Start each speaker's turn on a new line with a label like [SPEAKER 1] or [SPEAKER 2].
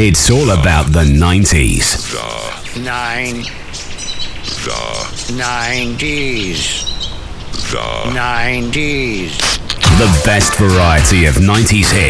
[SPEAKER 1] It's all about the 90s.
[SPEAKER 2] The 90s. The 90s.
[SPEAKER 1] The best variety of 90s hits.